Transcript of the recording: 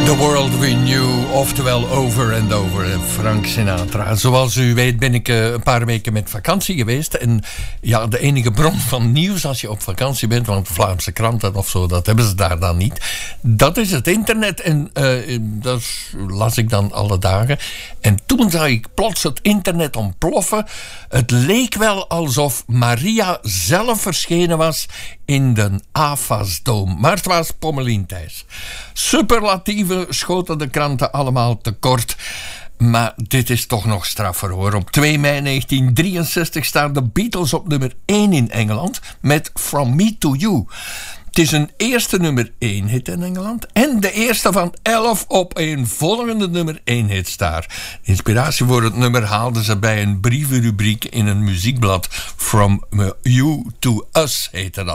The World We Knew, oftewel Over and Over, Frank Sinatra. Zoals u weet ben ik een paar weken met vakantie geweest. En ja, de enige bron van nieuws als je op vakantie bent, want Vlaamse kranten of zo, dat hebben ze daar dan niet. Dat is het internet en dat las ik dan alle dagen. En toen zag ik plots het internet ontploffen. Het leek wel alsof Maria zelf verschenen was in de AFAS-dome. Maar het was Pommelien Thijs. Superlatieven schoten de kranten allemaal tekort. Maar dit is toch nog straffer hoor. Op 2 mei 1963 staan de Beatles op nummer 1 in Engeland met From Me to You. Het is een eerste nummer 1 hit in Engeland en de eerste van 11 op een volgende nummer 1 hits daar. De inspiratie voor het nummer haalden ze bij een brievenrubriek in een muziekblad. From You to Us heette dat.